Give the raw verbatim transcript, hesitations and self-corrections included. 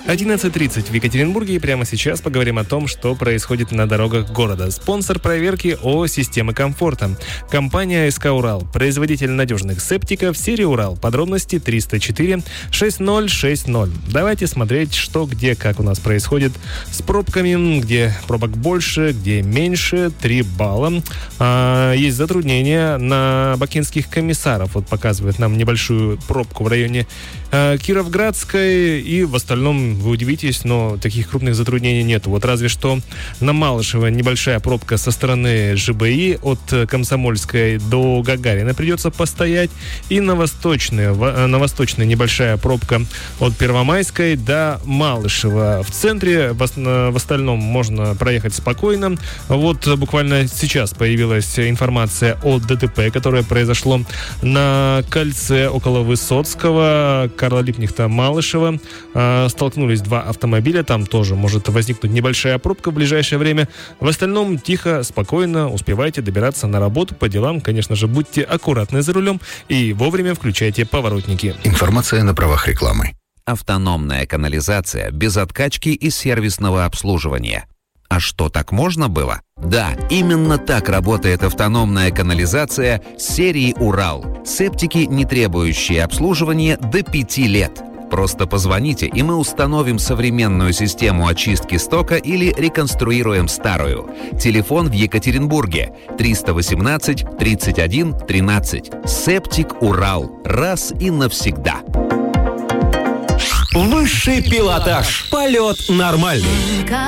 одиннадцать тридцать в Екатеринбурге, и прямо сейчас поговорим о том, что происходит на дорогах города. Спонсор проверки ООО «Системы комфорта». Компания СК «Урал». Производитель надежных септиков серии «Урал». Подробности триста четыре шестьдесят ноль шестьдесят ноль. Давайте смотреть, что, где, как у нас происходит с пробками, где пробок больше, где меньше. три балла. А, есть затруднения на бакинских комиссаров. Вот показывает нам небольшую пробку в районе а, Кировградской. И в остальном, вы удивитесь, но таких крупных затруднений нет. Вот разве что на Малышево небольшая пробка со стороны ЖБИ от Комсомольской до Гагарина придется постоять. И на Восточной, на Восточной небольшая пробка от Первомайской до Малышева. В центре, в, в остальном можно проехать спокойно. Вот буквально сейчас появилась информация о ДТП, которое произошло на кольце около Высоцкого, Карла Липкнехта, Малышева. Столкнулись два автомобиля, там тоже может возникнуть небольшая пробка в ближайшее время. В остальном тихо, спокойно, успевайте добираться на работу, по делам. Конечно же, будьте аккуратны за рулем и вовремя включайте поворотники. Информация на правах рекламы. Автономная канализация без откачки и сервисного обслуживания. А что, так можно было? Да, именно так работает автономная канализация серии «Урал». Септики, не требующие обслуживания до пяти лет. Просто позвоните, и мы установим современную систему очистки стока или реконструируем старую. Телефон в Екатеринбурге триста восемнадцать тридцать один тринадцать. Септик «Урал». Раз и навсегда. Высший пилотаж. Полет нормальный.